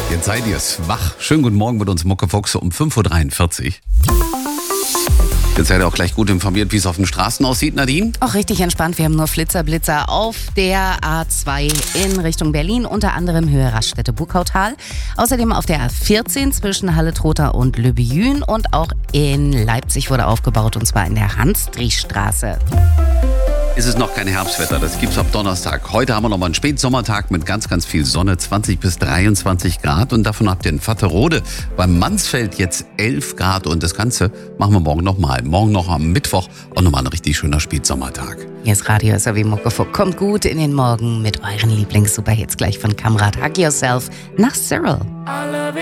Jetzt seid ihr's wach. Schönen guten Morgen mit uns Muckefuchs um 5.43 Uhr. Jetzt seid ihr auch gleich gut informiert, wie es auf den Straßen aussieht, Nadine. Auch richtig entspannt. Wir haben nur Blitzer auf der A2 in Richtung Berlin, unter anderem Höhe Raststätte-Buckautal. Außerdem auf der A14 zwischen Halle-Trotha und Le Bihan und auch in Leipzig wurde aufgebaut, und zwar in der Hans-Driesch-Straße. Ist es noch kein Herbstwetter, das gibt's ab Donnerstag. Heute haben wir noch mal einen Spätsommertag mit ganz, ganz viel Sonne, 20 bis 23 Grad. Und davon habt ihr in Vatterode beim Mansfeld jetzt 11 Grad. Und das Ganze machen wir morgen nochmal. Morgen noch am Mittwoch auch nochmal ein richtig schöner Spätsommertag. Hier ist Radio SRW Muckefuchs. Kommt gut in den Morgen mit euren Lieblings-Superhits gleich von Kamrat Hug Yourself nach Cyril.